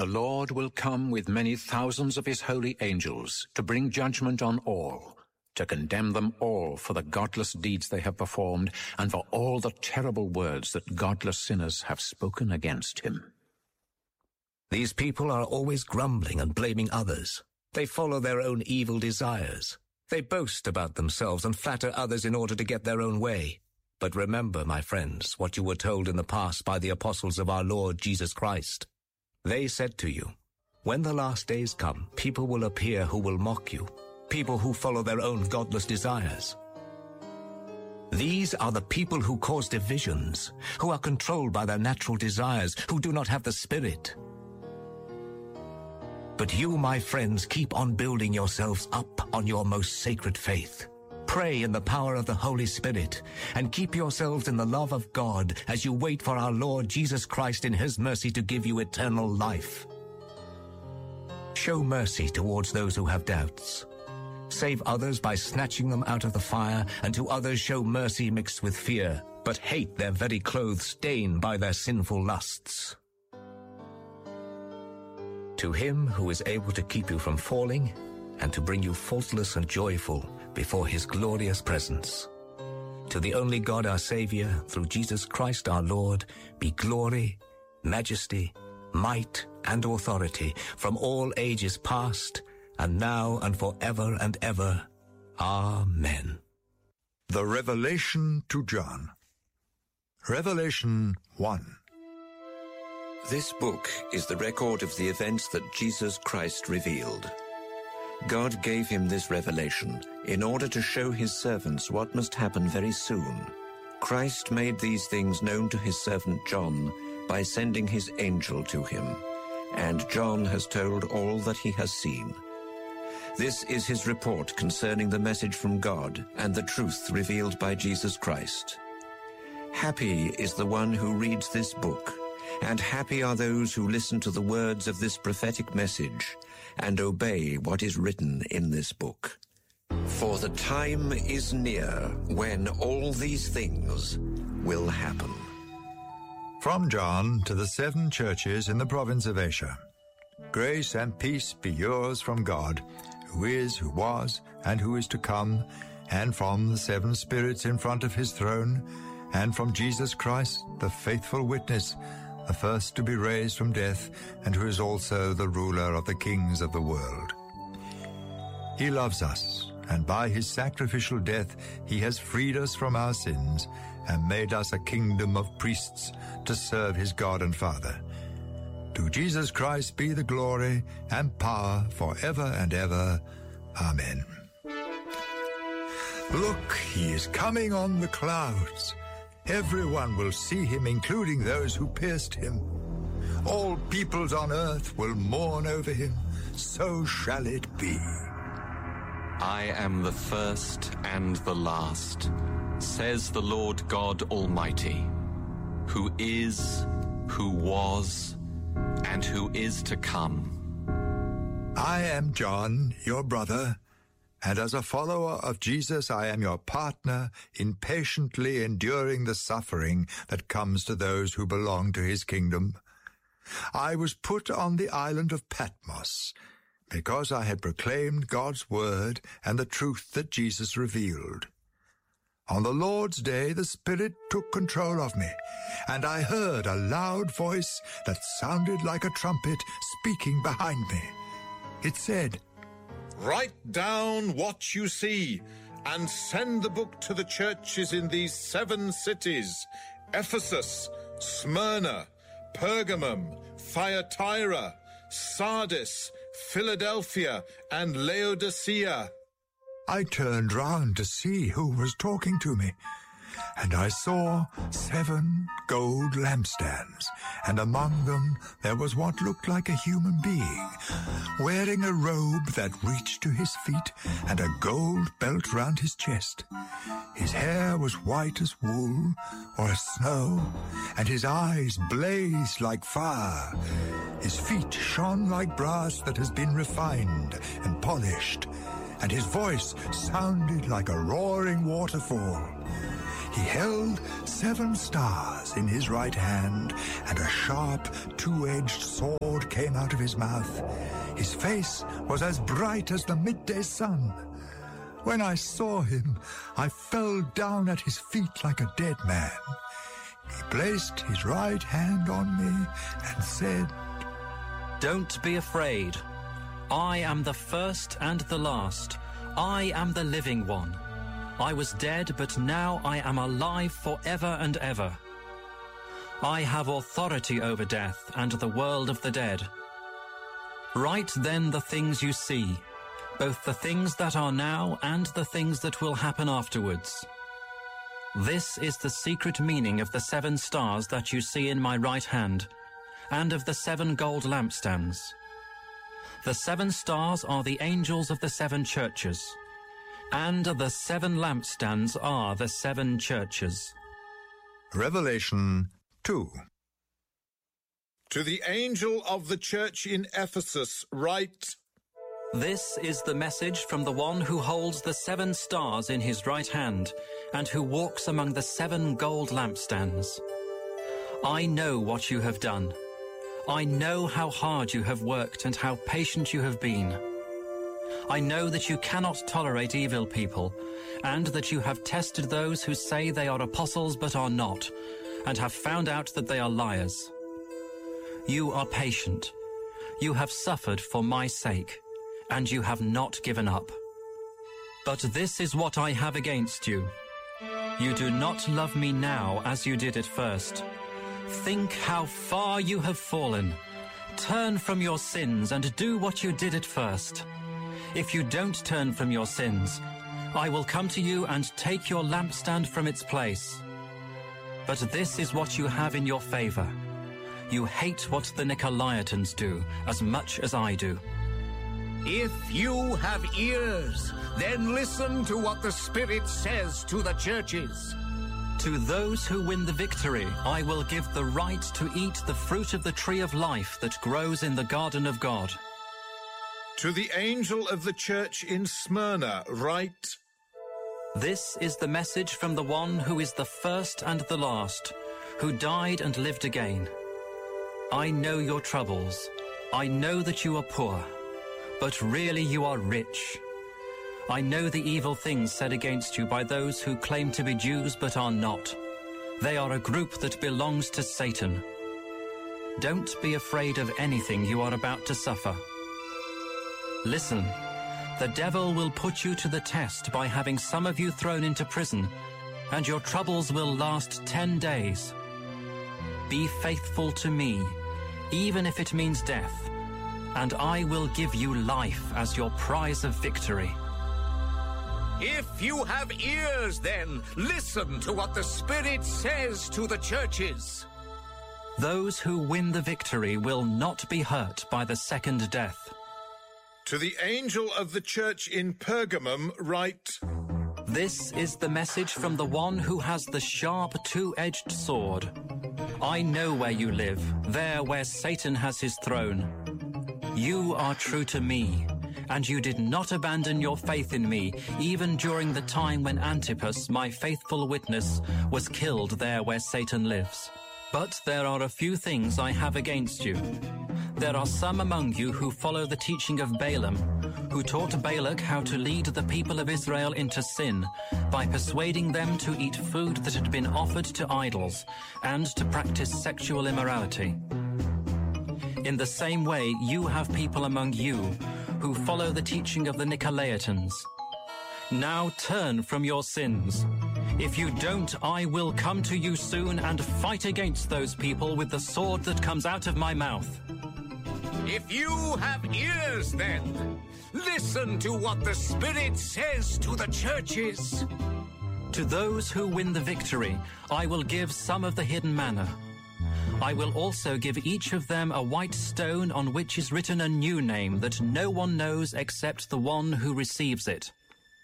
The Lord will come with many thousands of his holy angels to bring judgment on all, to condemn them all for the godless deeds they have performed and for all the terrible words that godless sinners have spoken against him. These people are always grumbling and blaming others. They follow their own evil desires. They boast about themselves and flatter others in order to get their own way. But remember, my friends, what you were told in the past by the apostles of our Lord Jesus Christ. They said to you, when the last days come, people will appear who will mock you, people who follow their own godless desires. These are the people who cause divisions, who are controlled by their natural desires, who do not have the Spirit. But you, my friends, keep on building yourselves up on your most sacred faith. Pray in the power of the Holy Spirit, and keep yourselves in the love of God as you wait for our Lord Jesus Christ in his mercy to give you eternal life. Show mercy towards those who have doubts. Save others by snatching them out of the fire, and to others show mercy mixed with fear, but hate their very clothes stained by their sinful lusts. To him who is able to keep you from falling, and to bring you faultless and joyful before his glorious presence. To the only God our Savior, through Jesus Christ our Lord, be glory, majesty, might, and authority from all ages past, and now and forever and ever. Amen. The Revelation to John. Revelation 1. This book is the record of the events that Jesus Christ revealed. God gave him this revelation in order to show his servants what must happen very soon. Christ made these things known to his servant John by sending his angel to him, and John has told all that he has seen. This is his report concerning the message from God and the truth revealed by Jesus Christ. Happy is the one who reads this book, and happy are those who listen to the words of this prophetic message and obey what is written in this book. For the time is near when all these things will happen. From John to the 7 churches in the province of Asia. Grace and peace be yours from God, who is, who was, and who is to come, and from the 7 spirits in front of his throne, and from Jesus Christ, the faithful witness, the first to be raised from death, and who is also the ruler of the kings of the world. He loves us, and by his sacrificial death he has freed us from our sins, and made us a kingdom of priests to serve his God and Father. To Jesus Christ be the glory and power forever and ever. Amen. Look, he is coming on the clouds. Everyone will see him, including those who pierced him. All peoples on earth will mourn over him. So shall it be. I am the first and the last, says the Lord God Almighty, who is, who was, and who is to come. I am John, your brother, and as a follower of Jesus, I am your partner in patiently enduring the suffering that comes to those who belong to his kingdom. I was put on the island of Patmos because I had proclaimed God's word and the truth that Jesus revealed. On the Lord's day, the Spirit took control of me, and I heard a loud voice that sounded like a trumpet speaking behind me. It said, "Write down what you see, and send the book to the churches in these 7 cities, Ephesus, Smyrna, Pergamum, Thyatira, Sardis, Philadelphia, and Laodicea." I turned round to see who was talking to me, and I saw 7 gold lampstands, and among them there was what looked like a human being, wearing a robe that reached to his feet and a gold belt round his chest. His hair was white as wool or as snow, and his eyes blazed like fire. His feet shone like brass that has been refined and polished, and his voice sounded like a roaring waterfall. He held 7 stars in his right hand, and a sharp 2-edged sword came came out of his mouth. His face was as bright as the midday sun. When I saw him, I fell down at his feet like a dead man. He placed his right hand on me and said, "Don't be afraid. I am the first and the last. I am the living one. I was dead, but now I am alive forever and ever. I have authority over death and the world of the dead. Write then the things you see, both the things that are now and the things that will happen afterwards. This is the secret meaning of the 7 stars that you see in my right hand, and of the 7 gold lampstands. The 7 stars are the angels of the 7 churches, and the 7 lampstands are the 7 churches." Revelation 2. To the angel of the church in Ephesus write, This is the message from the one who holds the 7 stars in his right hand, and who walks among the 7 gold lampstands. I know what you have done. I know how hard you have worked and how patient you have been. I know that you cannot tolerate evil people, and that you have tested those who say they are apostles but are not, and have found out that they are liars. You are patient. You have suffered for my sake, and you have not given up. But this is what I have against you. You do not love me now as you did at first. Think how far you have fallen. Turn from your sins and do what you did at first. If you don't turn from your sins, I will come to you and take your lampstand from its place. But this is what you have in your favor. You hate what the Nicolaitans do as much as I do. If you have ears, then listen to what the Spirit says to the churches. To those who win the victory, I will give the right to eat the fruit of the tree of life that grows in the garden of God. To the angel of the church in Smyrna write, This is the message from the one who is the first and the last, who died and lived again. I know your troubles. I know that you are poor, but really you are rich. I know the evil things said against you by those who claim to be Jews but are not. They are a group that belongs to Satan. Don't be afraid of anything you are about to suffer. Listen, the devil will put you to the test by having some of you thrown into prison, and your troubles will last 10 days. Be faithful to me, even if it means death, and I will give you life as your prize of victory. If you have ears, then listen to what the Spirit says to the churches. Those who win the victory will not be hurt by the second death. To the angel of the church in Pergamum write, This is the message from the one who has the sharp two-edged sword. I know where you live, there where Satan has his throne. You are true to me, and you did not abandon your faith in me, even during the time when Antipas, my faithful witness, was killed there where Satan lives. But there are a few things I have against you. There are some among you who follow the teaching of Balaam, who taught Balak how to lead the people of Israel into sin by persuading them to eat food that had been offered to idols and to practice sexual immorality. In the same way, you have people among you who follow the teaching of the Nicolaitans. Now turn from your sins. If you don't, I will come to you soon and fight against those people with the sword that comes out of my mouth. If you have ears, then listen to what the Spirit says to the churches. To those who win the victory, I will give some of the hidden manna. I will also give each of them a white stone on which is written a new name that no one knows except the one who receives it.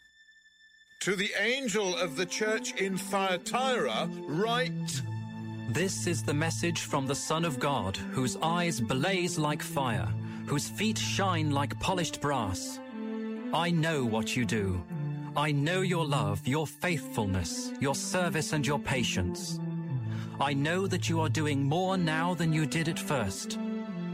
To the angel of the church in Thyatira write, This is the message from the Son of God, whose eyes blaze like fire, whose feet shine like polished brass. I know what you do. I know your love, your faithfulness, your service and your patience. I know that you are doing more now than you did at first.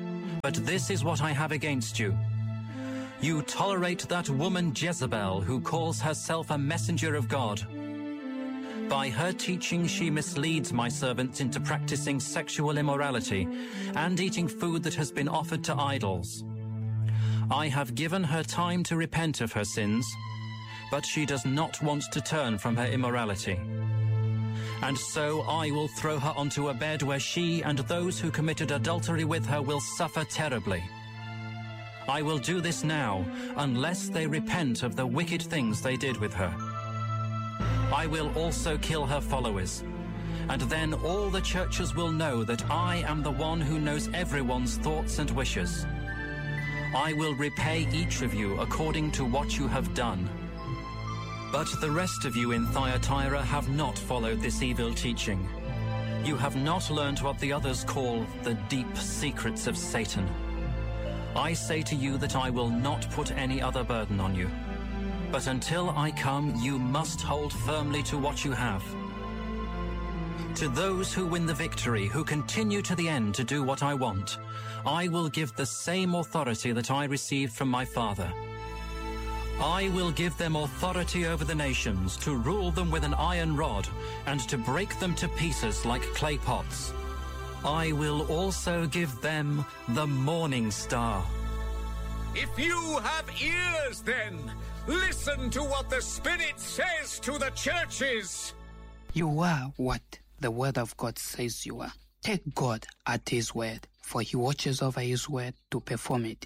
But this is what I have against you. You tolerate that woman Jezebel, who calls herself a messenger of God. By her teaching, she misleads my servants into practicing sexual immorality and eating food that has been offered to idols. I have given her time to repent of her sins, but she does not want to turn from her immorality. And so I will throw her onto a bed where she and those who committed adultery with her will suffer terribly. I will do this now, unless they repent of the wicked things they did with her. I will also kill her followers, and then all the churches will know that I am the one who knows everyone's thoughts and wishes. I will repay each of you according to what you have done. But the rest of you in Thyatira have not followed this evil teaching. You have not learned what the others call the deep secrets of Satan. I say to you that I will not put any other burden on you. But until I come, you must hold firmly to what you have. To those who win the victory, who continue to the end to do what I want, I will give the same authority that I received from my Father. I will give them authority over the nations, to rule them with an iron rod, and to break them to pieces like clay pots. I will also give them the morning star. If you have ears, then, listen to what the Spirit says to the churches. You are what the Word of God says you are. Take God at His word, for He watches over His word to perform it.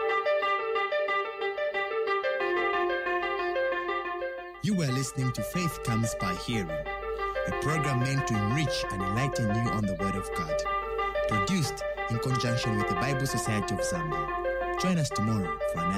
You were listening to Faith Comes by Hearing, a program meant to enrich and enlighten you on the Word of God. Produced in conjunction with the Bible Society of Zambia. Join us tomorrow for another